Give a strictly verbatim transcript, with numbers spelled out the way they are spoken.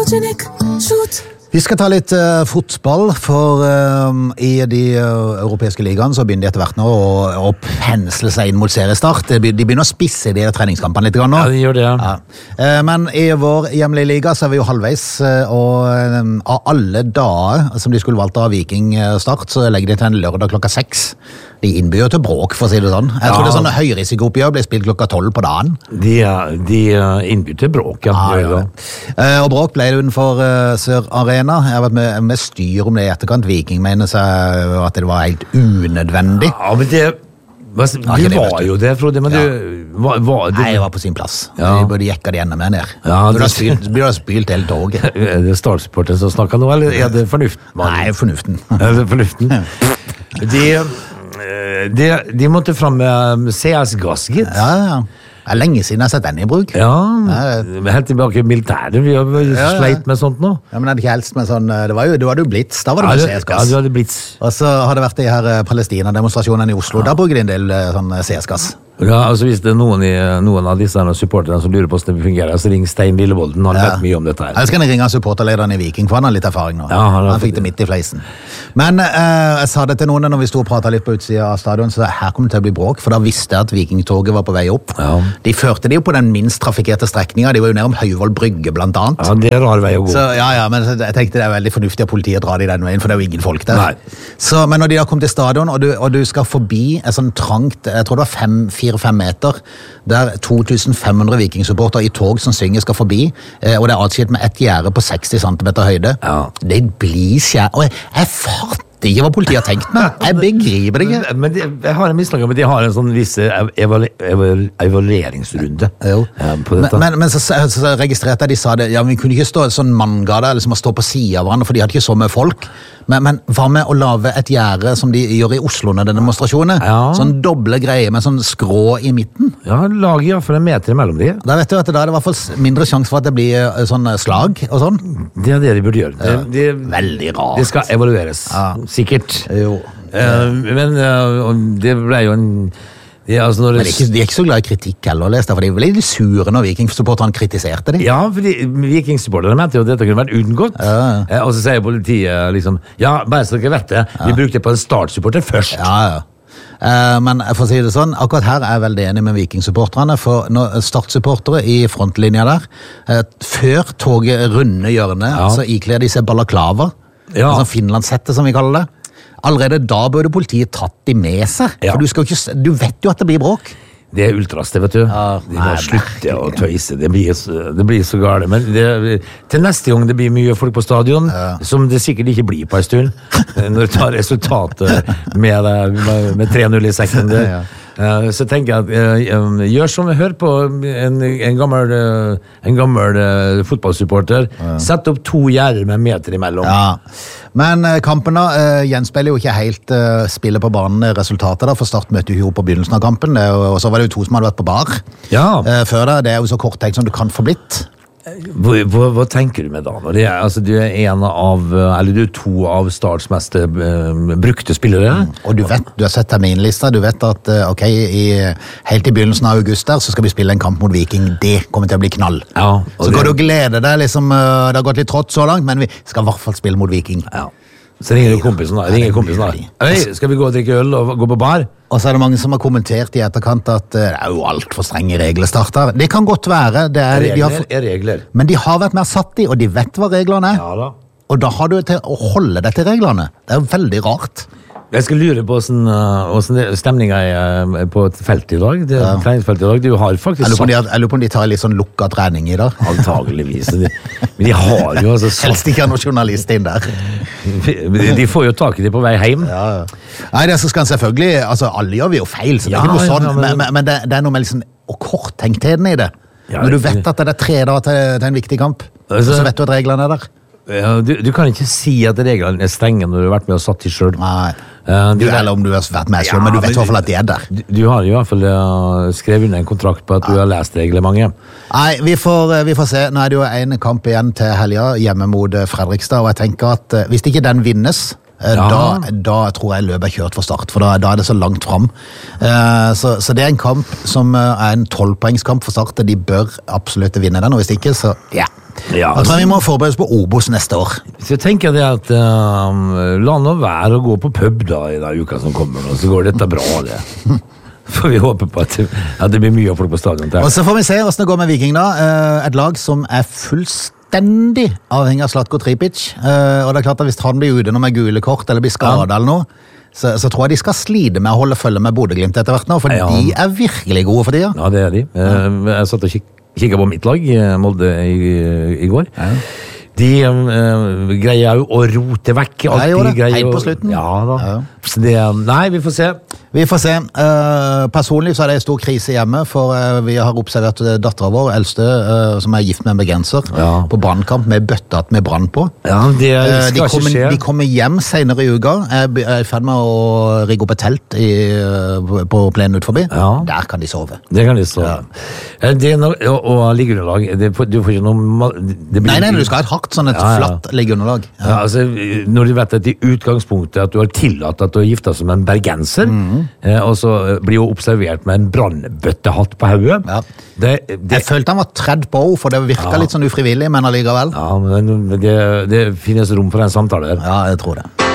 Photogenic, shoot. Vi skal ta litt uh, fotball, for uh, i de uh, europeiske ligaene så begynner de etter hvert nå å, å pensle seg inn mot seriestart. De begynner å spisse de treningskampene litt nå. Ja, de gjør det, ja. ja. Uh, men i vår hjemlige liga så er vi jo halvveis, uh, og um, av alle dager som de skulle valgt av Viking start, så legger de til en lørdag klokka seks. De innbyr til bråk, for å si det sånn. Jeg ja. tror det er sånne høyrisikooppgjør blir spilt klokka tolv på dagen. De, de innbyr til bråk, ja. ja, ja. Uh, og bråk ble det utenfor uh, Sør Arena. Jeg har vært med, med styr om det i etterkant. Viking mener seg at det var helt unødvendig. Ja, men det... Hva, du ja, det, var jo det, Frode, men ja. du... Var, var, du... Nei, jeg var på sin plass. Ja. De burde jekka de enda mer ned. Ja, du har spylt, du har spylt hele toget. Er det Startsporten som snakker nå, eller er det fornuften? Nei, fornuften. Er det fornuften? De... De, de måtte fram med C S-gass, gitt. Ja, ja. Det er lenge siden jeg har sett den i bruk. Ja, ja. Helt tilbake i militæret. Vi har ja, sleit med sånt nå. Ja, men det er ikke helst med sånn... Det var jo, det var jo blitz. Da var det ja, med C S-gass. Ja, det var det blitz. Og så har det vært de her Palestina-demonstrasjonene i Oslo. Ja. Da bruker de en del sånn C S-gass. Ja, altså hvis det er noen, i, noen av disse supporterne som lurer på hvordan det fungerer, så ring Stein Lillevolden. Han har ja. vet mye om dette her. Jeg skal ringe supporterlederen i Viking, for han har litt erfaring nå. Ja, han, han fikk det midt i fleisen. Men eh, jeg sa det til noen når vi stod og pratet litt på utsiden av stadion, så her kommer det til å bli bråk, for da visste jeg at Vikingtoget var på vei opp. Ja. De førte det jo på den minst trafikkerte strekningen, de var jo ned om Høyvold Brygge blant annet. Ja, det er rar vei å gå. Så, ja, ja, men jeg tenkte det er veldig fornuftig av politiet å dra de den veien, for det er jo ingen folk der. Nei. Så, men når de da kom til stadion, og du, og du skal forbi et sånn trangt, jeg tror det var fire-fem meter, der to tusen fem hundre vikingsupporter i tog som synger skal forbi, eh, og det er atskilt med et gjerde på seksti centimeter høyde. Ja. Det blir skjær... Og jeg, jeg fatter ikke hva politiet har tenkt med. Jeg begriper det ikke. Men de, jeg har en mistanke om at de har en sånn visse evalu, evalu, evalueringsrunde. Jo. På dette. Men, men, men så, så registrerte jeg de sa det, ja, vi kunne ikke stå sånn manngade, eller som å stå på siden av hverandre, for de hadde ikke så mye folk. Men, men hva med å lave et gjerde som de gjør i Oslo under den demonstrasjonen? Ja. Sånn doble greier med sånn skrå i midten. Ja, lag i hvert fall en meter mellom de. Da vet du at det da er det i hvert fall mindre sjanse for at det blir sånn slag og sånn. Det er det de burde gjøre. Ja. Det, det, Veldig rart. Det skal evalueres. Ja. Sikkert. Jo. Uh, men uh, det ble jo en... Ja, altså men de er, ikke, de er ikke så glad i kritikk heller, leste, for de ble litt sure når Viking-supporterne kritiserte dem. Ja, fordi Viking-supporterne mente jo at dette kunne vært unngått. Ja. Eh, og så sier politiet liksom, ja, bare så dere vet det, vi ja. brukte på en startsupporter først. Ja, ja. Eh, men for å si det sånn, akkurat her er jeg veldig enig med Viking-supporterne, for når startsupportere i frontlinja der, eh, før toget runder hjørnet, ja. så ikler de seg balaklava, ja. altså finlandshette som vi kaller det. Allerede da burde politiet tatt de med seg, ja. for du, skal ikke, du vet jo at det blir bråk. Det er ultras, det, vet du. Ja, de må slutte å tøyse, det blir, det blir så gale. Men det, til neste gang det blir mye folk på stadion, ja. som det sikkert ikke blir på en stund, når du tar resultatet med, med, med tre null i sekken, det, ja. Uh, så tenker jeg at uh, gjør som vi hører på en, en gammel, uh, en gammel uh, fotballsupporter. Ja. Sett opp to gjerder med meter imellom. Ja. Men uh, kampen da, uh, gjenspeiler jo ikke helt uh, spillet på banen resultatet da, for Start møtte jo på begynnelsen av kampen, det, og, og så var det jo to som hadde vært på bar. Ja. Uh, før da, det er jo så kort tenkt som du kan få blitt. Hva, hva, hva tenker du med da? Når det er, altså, du er en av, eller du er to av Starts mest uh, brukte spillere. Mm. Og du vet, du har sett terminlista, du vet at uh, ok, i, helt i begynnelsen av august der, så skal vi spille en kamp mot Viking. Det kommer til å bli knall. Ja, så går det... du og gleder deg, liksom, uh, det har gått litt trått så langt, men vi skal i hvert fall spille mot Viking. Ja. Så ringer du kompisen da, ringer kompisen da. Hei, skal vi gå og drikke øl og gå på bar? Og så er det mange som har kommentert i etterkant at uh, det er jo alt for strenge regler starter. Det kan godt være. Det er, regler de har, er regler. Men de har vært mer satt i, og de vet hva reglene er. Ja da. Og da har du til å holde deg til reglene. Det er jo veldig rart. Jeg skal lure på hvordan stemningen er på et felt i dag. Det er ja. treningsfelt i dag. Du har faktisk... Jeg lurer på om de, jeg lurer på om de tar litt sånn lukket trening i dag. Antageligvis. De, men de har jo altså... Helst ikke noen journalist inn der. De får jo tak i det på vei hjem. Ja, ja. Nei, det skal selvfølgelig... Altså, alle gjør vi jo feil, så det er ja, ikke noe sånn. Ja, men men, men det, det er noe med liksom... Og korttenkheten i det. Ja, når du vet at det er tre dager til, til en viktig kamp, altså, så vet du at reglene er der. Ja, du, du kan ikke si at reglene er strenge når du har vært med og satt i selv. Nei. Uh, du, eller om du har vært med selv, ja, men du vet i hvert fall at de er der. Du, du har i hvert fall uh, skrevet under en kontrakt på at ja. du har lest reglementet. Nei, vi får, vi får se. Nå er det jo en kamp igjen til helga hjemme mot Fredrikstad, og jeg tenker at uh, hvis ikke den vinnes, Ja. Da, da tror jeg løpet er kjørt for start, for da, da er det så langt fram. Så, så det er en kamp som er en tolvpoengskamp for start, de bør absolutt vinne den, og hvis ikke, så ja. Ja, altså, jeg tror vi må forberedes på Obos neste år. Så jeg tenker det at um, la nå være å gå på pub da i den uka som kommer, og så går dette bra det. For vi håper på at det, at det blir mye folk på stadion til. Og så får vi se hvordan det går med Viking da. Et lag som er fullstendig avhengig av Zlatko Tripic. Og det er klart at hvis han blir ute nå med gule kort eller blir skadet ja. eller noe, så, så tror jeg de skal slide med å holde følge med Bodø-Glimt etter hvert nå, for ja. de er virkelig gode for tida. Ja, det er de. Jeg satt og kikk, kikket på mitt lag, Molde, i, i går. Ja. De uh, greier jo å rote vekk alt de greier. Helt på slutten. Ja da. Ja. Så det, nei, vi får se. Vi får se. Uh, personlig så er det en stor krise hjemme, for uh, vi har observert datteren vår, eldste, uh, som er gift med en bergenser, ja. på brannkamp med bøttat med brann på. Ja, det skal uh, de, kommer, ikke skje. De kommer hjem senere i uka. Jeg er i ferd med å rigge opp et telt i, uh, på plenen ut forbi. Ja. Der kan de sove. Det kan de sove. Ja. Det er noe, og, og liggeunderlag, det, du får ikke noe... Det blir, nei, nei, du skal ha et hardt, sånn et ja, ja. flatt liggeunderlag. Ja. Ja, altså, når du vet at i utgangspunktet at du har tillatt at du har giftet som en bergenser, mm. eh, og så blir hun observert med en brannbøttehatt på hodet. Ja. Det, det, jeg følte han var tredd på, for det virket ja. litt sånn ufrivillig, men allikevel. Ja, men det, det finnes rom for en samtale der. Ja, jeg tror det.